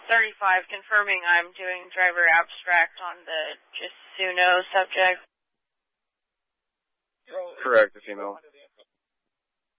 35, confirming I'm doing driver abstract on the Jasuno subject. Correct, the female.